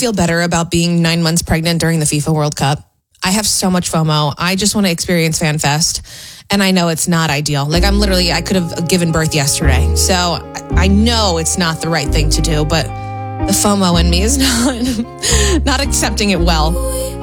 feel better about being 9 months pregnant during the FIFA World Cup. I have so much FOMO. I just want to experience FanFest. And I know it's not ideal. Like I could have given birth yesterday. So I know it's not the right thing to do, but the FOMO in me is not accepting it well.